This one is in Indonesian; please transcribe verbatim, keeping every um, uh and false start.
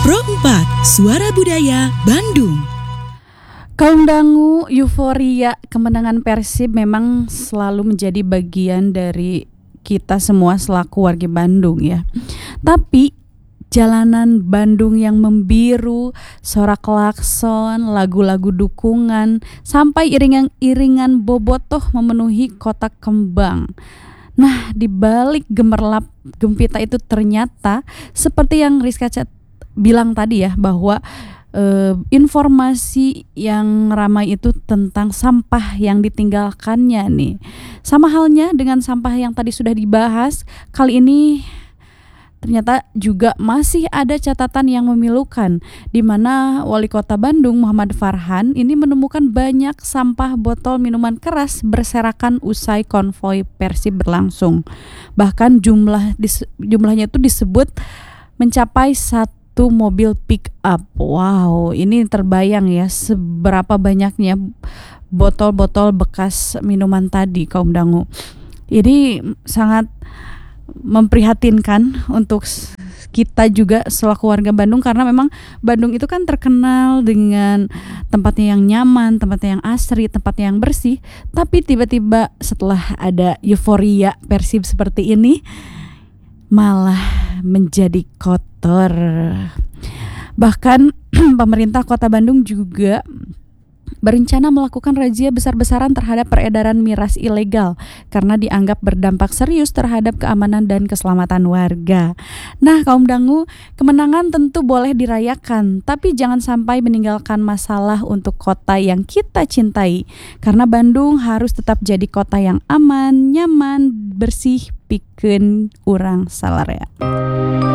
Pro empat, Suara Budaya Bandung. Kaum dangu, euforia kemenangan Persib memang selalu menjadi bagian dari kita semua selaku warga Bandung ya. Tapi jalanan Bandung yang membiru, sorak klakson, lagu-lagu dukungan, sampai iringan-iringan bobotoh memenuhi kota kembang. Nah, di balik gemerlap gempita itu ternyata seperti yang Rizka Cat bilang tadi ya, bahwa e, informasi yang ramai itu tentang sampah yang ditinggalkannya nih. Sama halnya dengan sampah yang tadi sudah dibahas, kali ini ternyata juga masih ada catatan yang memilukan, di mana Wali Kota Bandung Muhammad Farhan ini menemukan banyak sampah botol minuman keras berserakan usai konvoi Persib berlangsung. Bahkan jumlah dis, jumlahnya itu disebut mencapai satu mobil pick up. Wow, ini terbayang ya seberapa banyaknya botol-botol bekas minuman tadi, kaum dangu. Ini sangat memprihatinkan untuk kita juga selaku warga Bandung, karena memang Bandung itu kan terkenal dengan tempatnya yang nyaman, tempatnya yang asri, tempatnya yang bersih. Tapi tiba-tiba setelah ada euforia Persib seperti ini malah menjadi kotor. Bahkan pemerintah Kota Bandung juga berencana melakukan razia besar-besaran terhadap peredaran miras ilegal karena dianggap berdampak serius terhadap keamanan dan keselamatan warga. Nah, kaum dangu, kemenangan tentu boleh dirayakan, tapi jangan sampai meninggalkan masalah untuk kota yang kita cintai. Karena Bandung harus tetap jadi kota yang aman, nyaman, bersih, pikeun urang salarea.